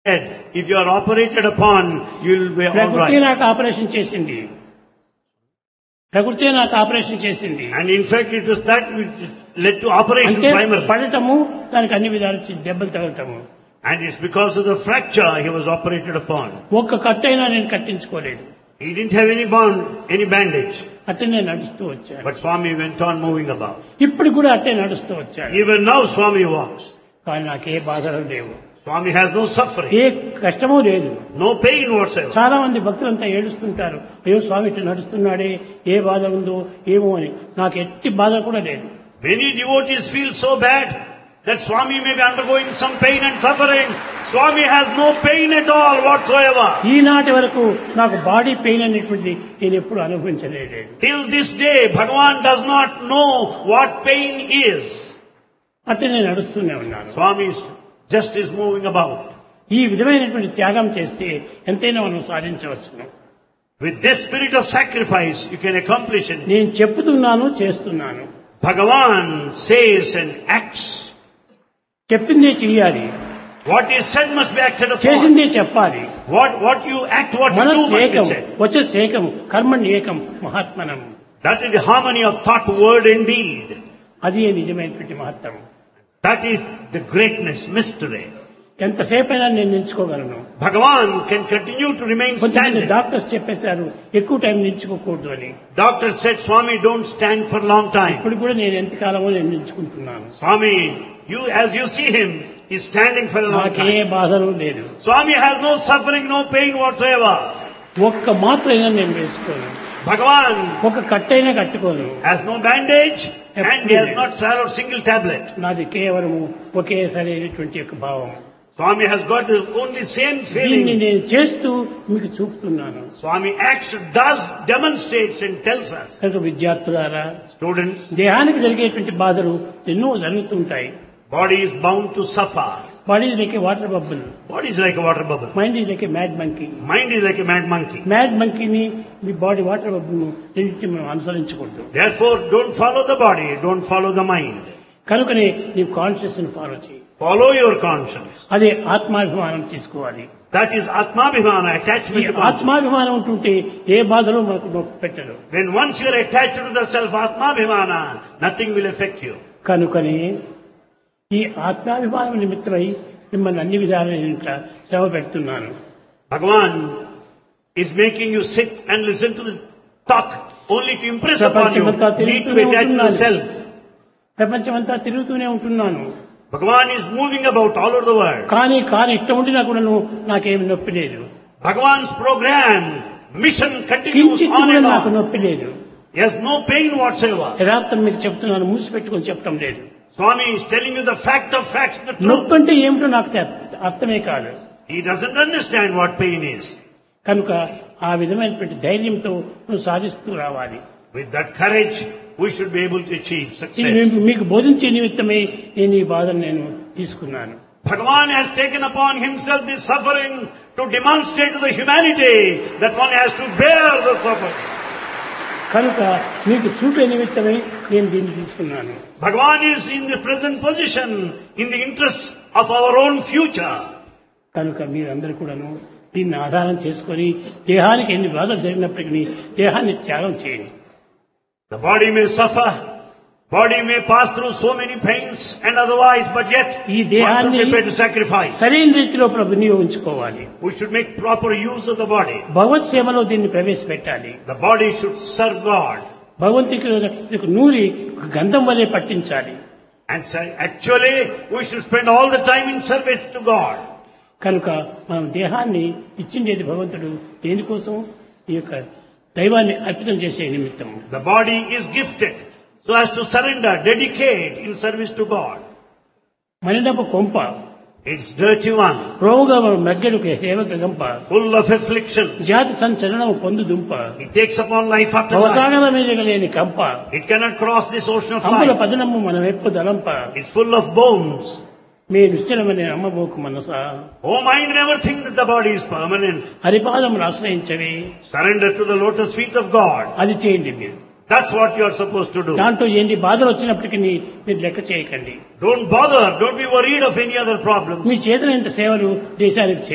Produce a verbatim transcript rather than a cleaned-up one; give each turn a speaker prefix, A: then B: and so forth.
A: If you are operated upon, you will be all
B: ప్రకృతి
A: right.
B: నాకు operation చేసింది ప్రకృతి నాకు ఆపరేషన్ చేసింది
A: And in fact, it was that which led to operation
B: అంటే
A: primarily.
B: పడటము దానికి అన్ని విధాలు దెబ్బలు తగలటము
A: And it's because of the fracture he was operated upon.
B: ఒక్క కట్టైనా నేను కట్టించుకోలేదు
A: He didn't have any bond, any bandage.
B: అట్టనే నడుస్తూ వచ్చాను
A: But Swami went on moving about.
B: ఇప్పుడు కూడా అట్టే నడుస్తూ వచ్చాను
A: Even now Swami walks.
B: కానీ నాకు ఏ బాధలు లేవు
A: Swami has no suffering,
B: ఏ కష్టమూ లేదు
A: no pain whatsoever.
B: చాలా మంది భక్తులంతా ఏడుస్తుంటారు అయ్యో స్వామి ఇట్లా నడుస్తున్నాడే ఏ బాధ ఉందో ఏమో అని నాకు ఎట్టి బాధ కూడా లేదు
A: Many devotees feel so bad that Swami may be undergoing some pain and suffering. Swami has no pain at all whatsoever.
B: ఈనాటి వరకు నాకు బాడీ పెయిన్ అనేటువంటిది నేను ఎప్పుడు అనుభవించలేదు
A: Till this day, Bhagavan does not know what pain is.
B: అట్టే నేను నడుస్తూనే ఉన్నాను
A: Swami is just is moving about.
B: ఈ విధమైనటువంటి త్యాగం చేస్తే ఎంతైనా మనం సాధించవచ్చును
A: With this spirit of sacrifice, you can accomplish it.
B: నేను చెప్తున్నాను చేస్తున్నాను
A: Bhagavan says and acts.
B: చెప్పిందే చెయ్యాలి
A: What is said must be acted upon.
B: చేసిందే చెప్పాలి
A: What, what you act, what you do
B: మనస్సు
A: must be
B: ఏకం
A: said.
B: వచ్చేసి ఏకం కర్మణ్ ఏకం మహాత్మనం
A: That is the harmony of thought, word and deed.
B: అది నిజమైనటువంటి మహత్వం
A: That is the greatness, mystery.
B: ఎంతసేపైనా నేను నిల్చుకోగలను
A: Bhagavan can continue to remain
B: కొంతమంది
A: standing.
B: డాక్టర్స్ చెప్పేశారు ఎక్కువ టైం నిల్చుకోకూడదు అని
A: Doctor said, Swami, don't stand for a long time.
B: ఇప్పుడు కూడా నేను ఎంతకాలమో నేను నిల్చుకుంటున్నాను
A: Swami, you, as you see him, is standing for a long
B: నాకే
A: time.
B: బాధలు లేదు
A: Swami has no suffering, no pain whatsoever.
B: ఒక్క మాత్రైనా నేను వేసుకోను
A: Bhagavan
B: ఒక కట్టైనా కట్టుకోను
A: has no bandage and he has not swallowed single tablet.
B: నాది కేవలము ఒకే సరైనటువంటి యొక్క భావం
A: Swami has got the only same
B: దీన్ని
A: feeling.
B: నేను చేస్తూ మీకు చూపుతున్నాను
A: Swami acts, does, demonstrates and tells us.
B: కనుక విద్యార్థులారా
A: Students,
B: దేహానికి జరిగేటువంటి బాధలు ఎన్నో జరుగుతుంటాయి
A: body is bound to suffer.
B: Body like water bubble
A: Body is like a water bubble.
B: Mind is like mad monkey
A: Mind is like a mad monkey.
B: Mad మంకీని me body water బబ్బుల్ను రెండింటిని మనం అనుసరించకూడదు
A: Therefore, don't follow the body, don't follow the mind.
B: కనుకనే నీవు conscious ని follow చేయి
A: Follow your conscience.
B: అదే ఆత్మాభిమానం తీసుకోవాలి
A: That is Atmabhimana,
B: ఈ
A: attachment to conscience.
B: ఆత్మాభిమానం ఉంటుంటే ఏ బాధలు మనకు నొప్పి పెట్టరు
A: When once you are attached to the self Atmabhimana, nothing will affect you.
B: కనుకనే ఈ ఆత్మాభిమానం నిమిత్తమై మిమ్మల్ని అన్ని విధాలైన శ్రమ పెడుతున్నాను
A: Bhagavan is making you sit and listen to the talk only to impress upon you, need to be attached to the self.
B: ప్రపంచమంతా తిరుగుతూనే ఉంటున్నాను
A: Bhagavan is moving about all over the world.
B: కానీ కానీ ఇష్టం ఉండి నాకు నాకేమి నొప్పి లేదు
A: Bhagavan's program, mission continues
B: కించిత్
A: on
B: కూడా
A: and
B: నాకు
A: on.
B: నొప్పి లేదు
A: He has no pain whatsoever.
B: యథార్థం మీకు చెప్తున్నాను మూసిపెట్టుకొని చెప్పడం లేదు
A: Swami is telling you the fact of facts, the truth.
B: నొప్పి అంటే ఏమిటో నాకు తె- అర్థమే కాదు
A: He doesn't understand what pain is.
B: కనుక ఆ విధమైనటువంటి ధైర్యంతో నువ్వు సాధిస్తూ రావాలి
A: With that courage, we should be able to achieve
B: ఇది
A: success.
B: మీకు- మీకు బోధించే నిమిత్తమై నేను ఈ బాధను నేను తీసుకున్నాను
A: Bhagavan has taken upon himself this suffering to demonstrate to the humanity that one has to bear the suffering.
B: కనుక మీకు చూపే నిమిత్తమై నేను దీన్ని తీసుకున్నాను
A: Bhagavan is in the present position in the interests of our own future.
B: కనుక మీరందరూ కూడాను దీన్ని ఆధారం చేసుకొని దేహానికి ఎన్ని బాధలు జరిగినప్పటికీ దేహాన్ని త్యాగం చేయండి
A: The body may suffer, body may pass through so many pains and otherwise, but yet
B: ఈ
A: one should
B: దేహాన్ని
A: be prepared to sacrifice.
B: సరైన రీతిలో వినియోగించుకోవాలి
A: We should make proper use of the body.
B: భగవత్ సేవలో దీన్ని ప్రవేశపెట్టాలి
A: The body should serve God.
B: భగవంతుడికి ఒక నూరి ఒక గంధం వలె పట్టించాలి
A: And say, actually, we should spend all the time in service to God.
B: కనుక మనం దేహాన్ని ఇచ్చిండేది భగవంతుడు దేనికోసం ఈ యొక్క దైవాన్ని అర్పితం చేసే నిమిత్తం
A: The body is gifted so as to surrender, dedicate in service to God.
B: మనిడప కొంప
A: It's dirty one,
B: రోగ మగ్గడు సేవక గంప
A: full of affliction.
B: జాతి సంచలనం పొందు దుంప
A: It takes upon life after life.
B: భవసాగర మీద లేని కంప
A: It cannot cross this ocean of
B: అంపుల
A: life.
B: పదనమ్ము మన వెప్పు దలంప
A: It's full of bones.
B: Me నిశ్చలమనే అమ్మబోకు Manasa
A: Oh, mind never think that the body is permanent.
B: హరిపాదం ఆశ్రయించవి
A: Surrender to the lotus feet of God.
B: అది చేయండి మీరు
A: That's what you are supposed to do.
B: దాంట్లో ఎన్ని బాధలు వచ్చినప్పటికీ మీరు లెక్క చేయకండి
A: Don't bother. Don't be worried of any other problems.
B: మీ చేతనంత సేవలు దేశానికి